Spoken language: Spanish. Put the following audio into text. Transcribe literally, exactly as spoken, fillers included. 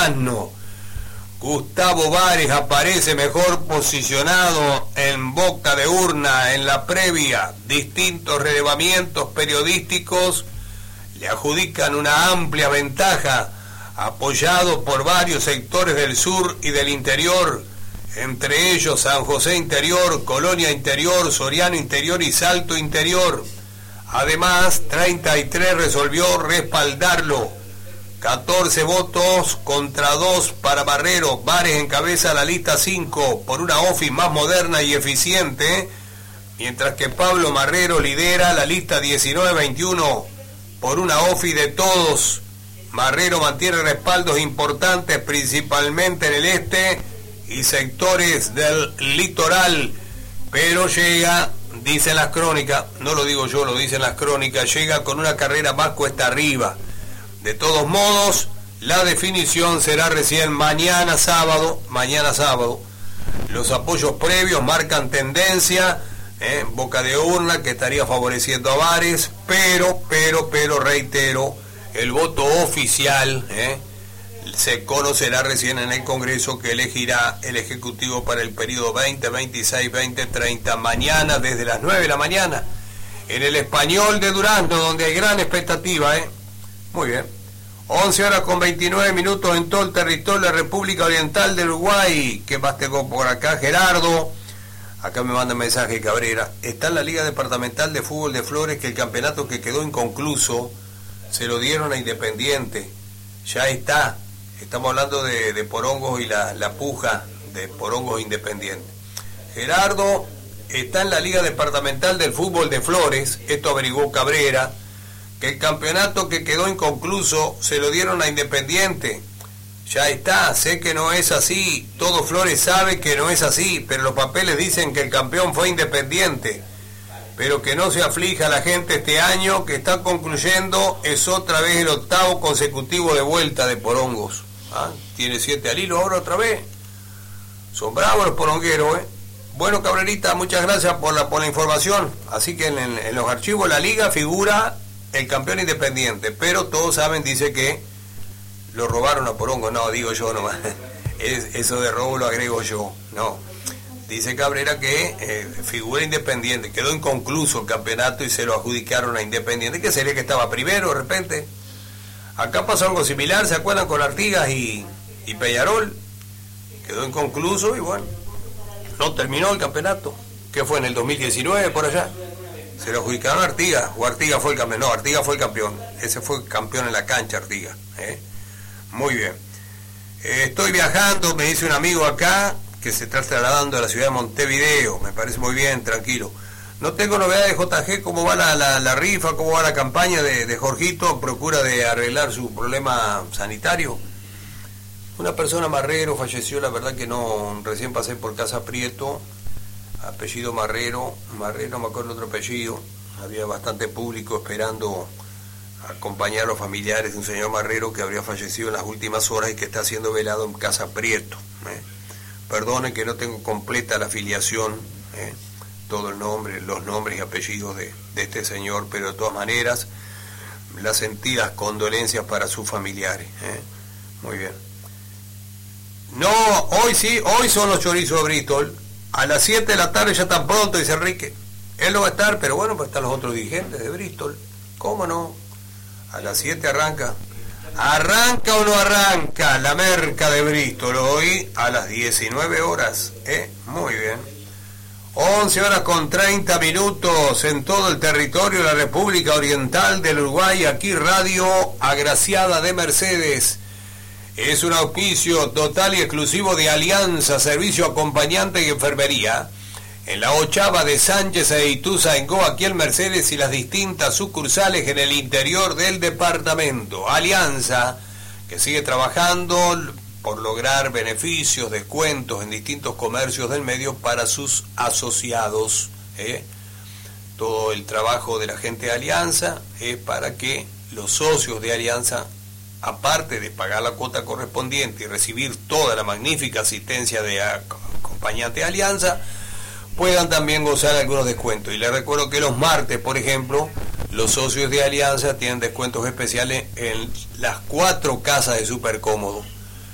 Durazno. Gustavo Vares aparece mejor posicionado en boca de urna en la previa. Distintos relevamientos periodísticos le adjudican una amplia ventaja, apoyado por varios sectores del sur y del interior, entre ellos San José Interior, Colonia Interior, Soriano Interior y Salto Interior. Además, treinta y tres resolvió respaldarlo. catorce votos contra dos para Marrero. Vares encabeza la lista cinco por una OFI más moderna y eficiente, mientras que Pablo Marrero lidera la lista diecinueve veintiuno por una OFI de todos. Marrero mantiene respaldos importantes principalmente en el este y sectores del litoral, pero llega, dicen las crónicas, no lo digo yo, lo dicen las crónicas, llega con una carrera más cuesta arriba. De todos modos, la definición será recién mañana sábado, mañana sábado. Los apoyos previos marcan tendencia, eh, boca de urna, que estaría favoreciendo a Vares, pero, pero, pero, reitero, el voto oficial eh, se conocerá recién en el Congreso, que elegirá el Ejecutivo para el periodo veinte veintiséis veinte treinta, mañana desde las nueve de la mañana, en el Español de Durazno, donde hay gran expectativa, ¿eh? Muy bien. once horas con veintinueve minutos en todo el territorio de la República Oriental del Uruguay. ¿Qué más tengo por acá? Gerardo, acá me manda mensaje Cabrera. Está en la Liga Departamental de Fútbol de Flores que el campeonato que quedó inconcluso se lo dieron a Independiente. Ya está. Estamos hablando de, de Porongos y la, la puja de Porongos Independiente. Gerardo, está en la Liga Departamental del Fútbol de Flores, esto averiguó Cabrera, que el campeonato que quedó inconcluso se lo dieron a Independiente. Ya está, sé que no es así, todo Flores sabe que no es así, pero los papeles dicen que el campeón fue Independiente. Pero que no se aflija la gente este año, que está concluyendo, es otra vez el octavo consecutivo de vuelta de Porongos. ¿Ah? Tiene siete al hilo ahora otra vez. Son bravos los porongueros, ¿eh? Bueno, Cabrerita, muchas gracias por la, por la información. Así que en, en, en los archivos de la liga figura el campeón Independiente, pero todos saben, dice que lo robaron a Porongos. No, digo yo nomás. Es, eso de robo lo agrego yo. No. Dice Cabrera que eh, figura Independiente, quedó inconcluso el campeonato y se lo adjudicaron a Independiente. ¿Qué sería, que estaba primero de repente? Acá pasó algo similar, ¿se acuerdan? Con Artigas y, y Peñarol. Quedó inconcluso y bueno, no terminó el campeonato. ¿Qué fue, en el dos mil diecinueve por allá? Se lo adjudicaron a Artigas, o Artigas fue el campeón. No, Artigas fue el campeón. Ese fue campeón en la cancha, Artigas. ¿eh? Muy bien. Eh, estoy viajando, me dice un amigo acá, que se está trasladando a la ciudad de Montevideo. Me parece muy bien, tranquilo. No tengo novedades de J G, cómo va la, la, la rifa, cómo va la campaña de, de Jorgito, procura de arreglar su problema sanitario. Una persona Marrero falleció, la verdad que no, recién pasé por Casa Prieto, apellido Marrero, Marrero, no me acuerdo el otro apellido, había bastante público esperando acompañar a los familiares de un señor Marrero que habría fallecido en las últimas horas y que está siendo velado en Casa Prieto. ¿eh? Perdone que no tengo completa la afiliación, ¿eh? todo el nombre, los nombres y apellidos de, de este señor, pero de todas maneras, las sentidas condolencias para sus familiares. ¿eh? Muy bien. No, hoy sí, hoy son los chorizos de Bristol. A las siete de la tarde ya tan pronto, dice Enrique. Él no va a estar, pero bueno, pues están los otros dirigentes de Bristol. ¿Cómo no? A las siete arranca. ¿Arranca o no arranca la merca de Bristol hoy a las diecinueve horas? ¿Eh? Muy bien. once horas con treinta minutos en todo el territorio de la República Oriental del Uruguay. Aquí Radio Agraciada de Mercedes. Es un auspicio total y exclusivo de Alianza, servicio acompañante y enfermería. En la Ochava de Sánchez e Ituzaingó, aquí en Mercedes y las distintas sucursales en el interior del departamento. Alianza, que sigue trabajando por lograr beneficios, descuentos en distintos comercios del medio para sus asociados. ¿eh? Todo el trabajo de la gente de Alianza es para que los socios de Alianza, aparte de pagar la cuota correspondiente y recibir toda la magnífica asistencia de acompañante de Alianza, puedan también gozar algunos descuentos. Y les recuerdo que los martes, por ejemplo, los socios de Alianza tienen descuentos especiales en las cuatro casas de Super Cómodo.